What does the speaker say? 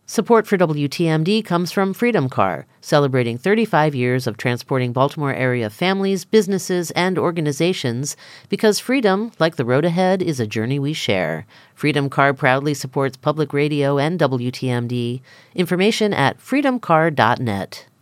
Support for WTMD comes from Freedom Car, celebrating 35 years of transporting Baltimore area families, businesses, and organizations, because freedom, like the road ahead, is a journey we share. Freedom Car proudly supports public radio and WTMD. Information at freedomcar.net.